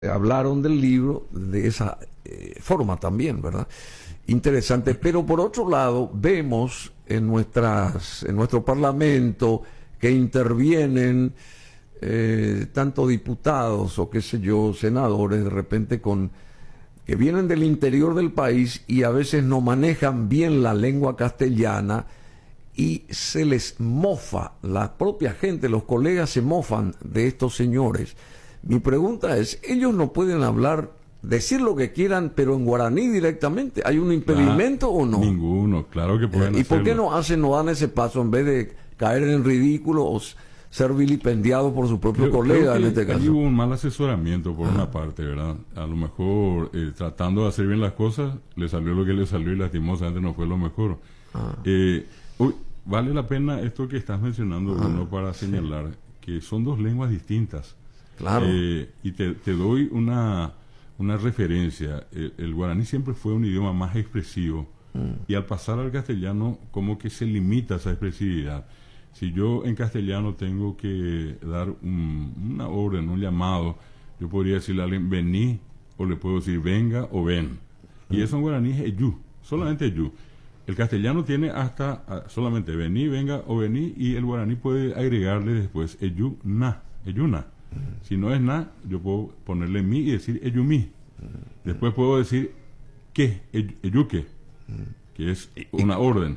hablaron del libro de esa forma también, ¿verdad? Interesante, pero por otro lado vemos en nuestro parlamento que intervienen tanto diputados o qué sé yo, senadores de repente que vienen del interior del país y a veces no manejan bien la lengua castellana y se les mofa, la propia gente, los colegas se mofan de estos señores. Mi pregunta es, ellos no pueden hablar, decir lo que quieran, pero en guaraní directamente. ¿Hay un impedimento o no? Ninguno, claro que pueden ¿Y por qué hacerlo. no dan ese paso en vez de caer en el ridículo o ser vilipendiados por su propio colega en este Allí caso? hubo un mal asesoramiento por una parte, ¿verdad? A lo mejor tratando de hacer bien las cosas, le salió lo que le salió y lastimosamente no fue lo mejor. Vale la pena esto que estás mencionando, Bruno, para señalar que son dos lenguas distintas. Claro. Y te doy una referencia. El guaraní siempre fue un idioma más expresivo y al pasar al castellano como que se limita esa expresividad. Si yo en castellano tengo que dar una orden, un llamado, yo podría decirle a alguien vení, o le puedo decir venga o ven. Y eso en guaraní es eyú, solamente eyú. El castellano tiene hasta solamente vení, venga o vení, y el guaraní puede agregarle después eyú, na, eyuna. Si no es na, yo puedo ponerle mi y decir eyumí. Después puedo decir que, eyuque, que es una orden.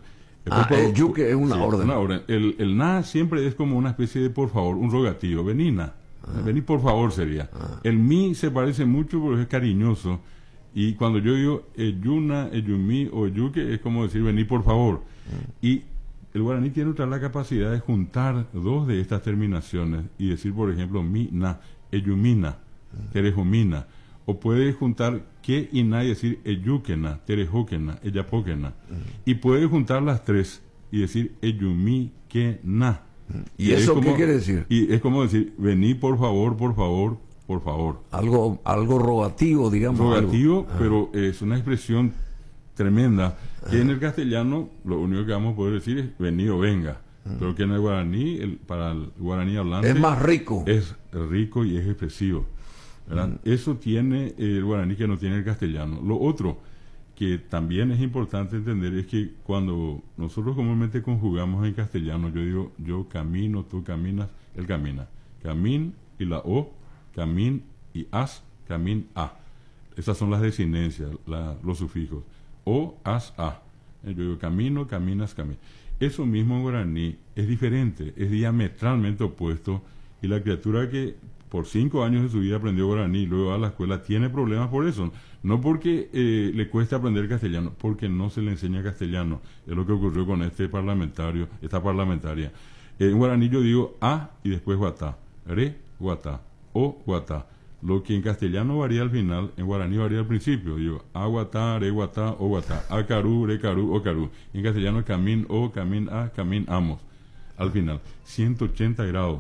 Eyuque es una orden. Una orden. El na siempre es como una especie de por favor, un rogativo. Vení na. Vení por favor sería. El mi se parece mucho porque es cariñoso. Y cuando yo digo eyuna, eyumí o eyuque es como decir vení por favor. Y el guaraní tiene la capacidad de juntar dos de estas terminaciones y decir, por ejemplo, mi, na, eyumina, terejumina. O puede juntar que y na y decir eyuquena, terejoquena, eyapoquena. Y puede juntar las tres y decir eyumí, que, na. ¿Y eso qué quiere decir? Y es como decir, vení por favor, por favor, por favor. Algo rogativo, digamos. Rogativo, pero es una expresión tremenda, que en el castellano lo único que vamos a poder decir es vení o venga, pero que en el guaraní, para el guaraní hablante es más rico. Es rico y es expresivo, ¿verdad? Eso tiene el guaraní que no tiene el castellano. Lo otro que también es importante entender es que cuando nosotros comúnmente conjugamos en castellano, yo digo yo camino, tú caminas, él camina. Camín y la o, camín y as, camín a. Esas son las desinencias, los sufijos. O, as, a. Yo digo camino, caminas, caminas. Eso mismo en guaraní es diferente, es diametralmente opuesto, y la criatura que por 5 años de su vida aprendió guaraní y luego va a la escuela tiene problemas por eso. No porque le cueste aprender castellano, porque no se le enseña castellano. Es lo que ocurrió con esta parlamentaria. En guaraní yo digo a y después guatá, re, guatá, o, guatá. Lo que en castellano varía al final, en guaraní varía al principio. Digo, aguatá, re guatá, o guatá, acarú, re carú, o carú. En castellano, camín, o, camín, a, camín, amos. Al final, 180 grados.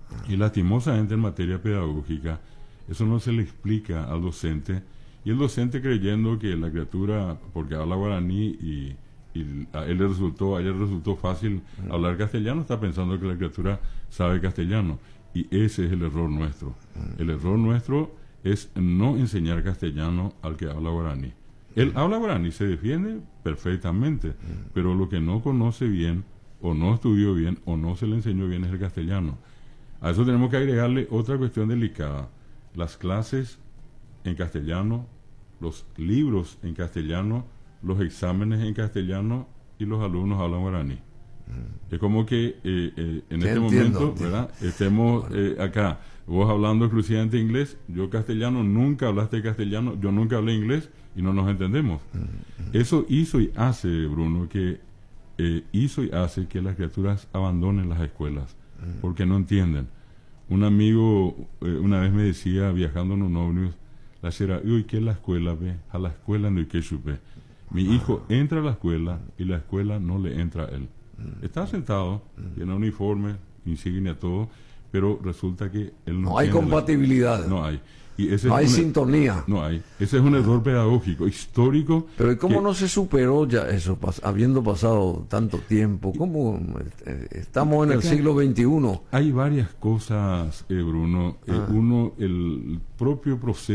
Y lastimosamente en materia pedagógica, eso no se le explica al docente. Y el docente creyendo que la criatura, porque habla guaraní y a ella le resultó fácil hablar castellano, está pensando que la criatura sabe castellano. Y ese es el error nuestro. El error nuestro es no enseñar castellano al que habla guaraní. Él habla guaraní, se defiende perfectamente, pero lo que no conoce bien, o no estudió bien, o no se le enseñó bien es el castellano. A eso tenemos que agregarle otra cuestión delicada. Las clases en castellano, los libros en castellano, los exámenes en castellano y los alumnos hablan guaraní. Es como que en este momento, ¿verdad? Estemos acá, vos hablando exclusivamente inglés, yo castellano, nunca hablaste castellano, yo nunca hablé inglés y no nos entendemos. Eso hizo y hace, Bruno, que las criaturas abandonen las escuelas, porque no entienden. Un amigo una vez me decía, viajando en un ómnibus, la sera, uy, ¿qué es la escuela, ve? A la escuela no hay que chupe. Mi hijo entra a la escuela y la escuela no le entra a él. Está sentado, tiene uniforme, insignia, todo, pero resulta que él no hay compatibilidad. No hay. Y ese No hay es sintonía. No hay. Ese es un error pedagógico, histórico. Pero ¿y cómo que- no se superó ya eso, habiendo pasado tanto tiempo? ¿Cómo estamos en el Acá siglo XXI? Hay varias cosas, Bruno. Uno, el propio proceso